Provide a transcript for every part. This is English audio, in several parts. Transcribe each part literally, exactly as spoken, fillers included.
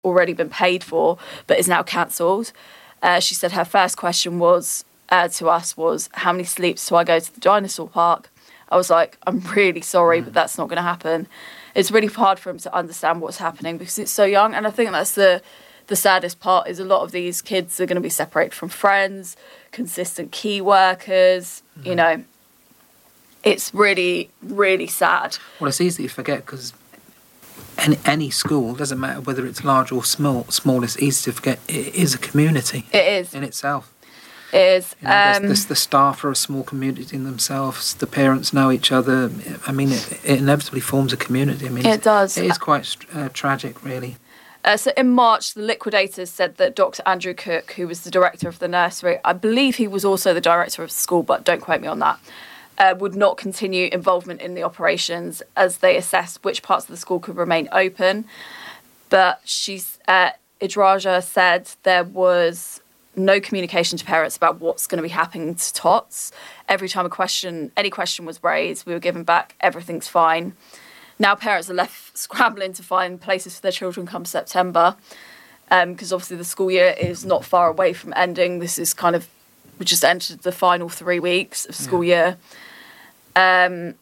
already been paid for, but is now cancelled. Uh, she said her first question was uh, to us was, how many sleeps do I go to the dinosaur park? I was like, I'm really sorry, but that's not going to happen. It's really hard for him to understand what's happening because it's so young. And I think that's the the saddest part is a lot of these kids are going to be separated from friends, consistent key workers, mm-hmm. you know. It's really, really sad. Well, it's easy to forget because any, any school, doesn't matter whether it's large or small, small, it's easy to forget it is a community. It is. In itself. It is. You know, there's, um, there's the staff are a small community in themselves. The parents know each other. I mean, it, it inevitably forms a community. I mean, it does. It is quite uh, tragic, really. Uh, so in March, the liquidators said that Doctor Andrew Cook, who was the director of the nursery, I believe he was also the director of the school, but don't quote me on that, uh, would not continue involvement in the operations as they assessed which parts of the school could remain open. But she's, uh, Idraja said there was no communication to parents about what's going to be happening to Tots. Every time a question, any question was raised, we were given back, everything's fine. Now parents are left scrambling to find places for their children come September, because um, obviously the school year is not far away from ending. This is kind of, we just entered the final three weeks of school yeah. year. Um,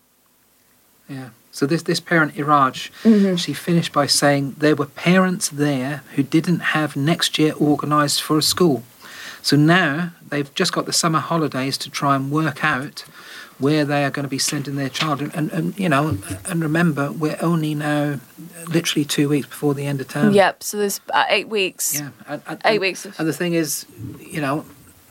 yeah. So this this parent, Iraj, mm-hmm. she finished by saying there were parents there who didn't have next year organised for a school. So now they've just got the summer holidays to try and work out where they are going to be sending their child. And, and, and, you know, and remember, we're only now literally two weeks before the end of term. Yep, so there's uh, eight weeks. Yeah. And, and, eight weeks. Of- and the thing is, you know,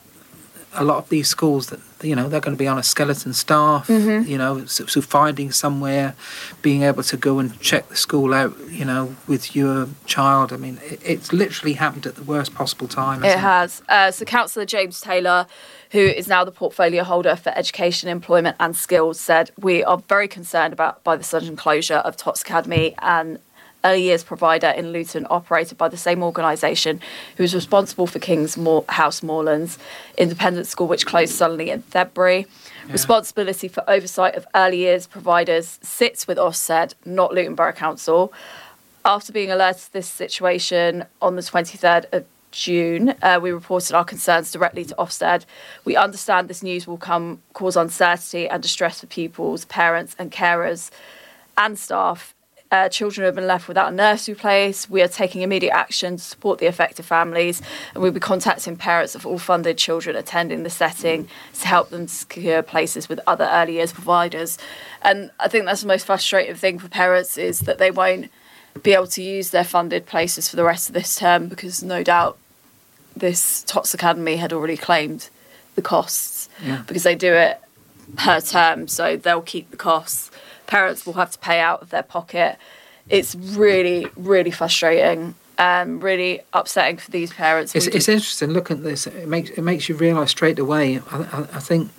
a lot of these schools that, you know, they're going to be on a skeleton staff, mm-hmm. you know, so, so finding somewhere, being able to go and check the school out, you know, with your child. I mean, it, it's literally happened at the worst possible time. It has. Uh, so Councillor James Taylor, who is now the portfolio holder for Education, Employment and Skills, said, we are very concerned about by the sudden closure of Tots Academy, and early years provider in Luton operated by the same organisation who is responsible for King's Moor- House Moorlands Independent School, which closed suddenly in February. Yeah. Responsibility for oversight of early years providers sits with Ofsted, not Luton Borough Council. After being alerted to this situation on the twenty-third of June, uh, we reported our concerns directly to Ofsted. We understand this news will come cause uncertainty and distress for pupils, parents and carers and staff. Uh, children have been left without a nursery place. We are taking immediate action to support the affected families, and we'll be contacting parents of all funded children attending the setting to help them secure places with other early years providers. And I think that's the most frustrating thing for parents, is that they won't be able to use their funded places for the rest of this term, because no doubt this Tots Academy had already claimed the costs, yeah. because they do it per term, so they'll keep the costs. Parents will have to pay out of their pocket. It's really, really frustrating and really upsetting for these parents. It's, it's interesting looking at this. It makes it makes you realise straight away. I, I, I think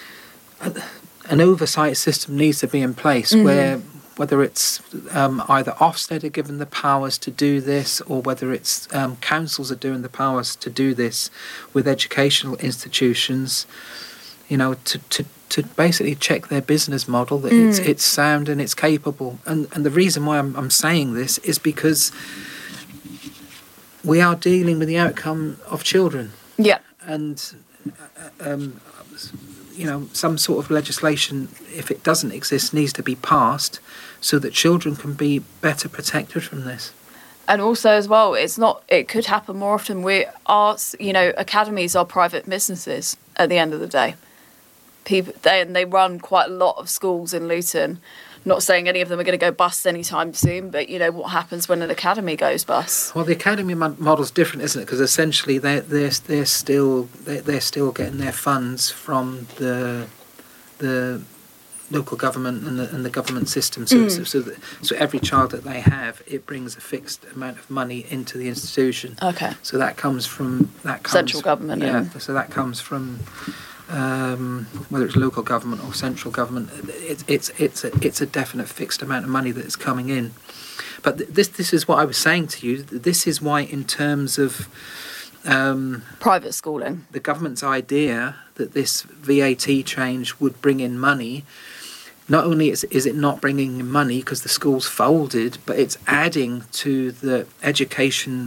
an oversight system needs to be in place, mm-hmm. where whether it's um, either Ofsted are given the powers to do this, or whether it's um, councils are doing the powers to do this with educational institutions, you know, to, to, to basically check their business model, that mm. it's it's sound and it's capable. And and the reason why I'm, I'm saying this is because we are dealing with the outcome of children. Yeah. And, um, you know, some sort of legislation, if it doesn't exist, needs to be passed so that children can be better protected from this. And also as well, it's not, it could happen more often. We are, you know, academies are private businesses at the end of the day. People, they, and they run quite a lot of schools in Luton. Not saying any of them are going to go bust anytime soon, but, you know, what happens when an academy goes bust? Well, the academy model's different, isn't it? Because essentially they're, they're, they're, still, they're, they're still getting their funds from the the local government and the, and the government system. So, mm. so, so, that, so every child that they have, it brings a fixed amount of money into the institution. Okay. So that comes from... that comes, central government. Yeah, and... so that comes from... Um, whether it's local government or central government, it, it's it's a, it's a definite fixed amount of money that is coming in. But th- this this is what I was saying to you. This is why, in terms of um, private schooling, the government's idea that this V A T change would bring in money not only is, is it not bringing in money because the school's folded, but it's adding to the education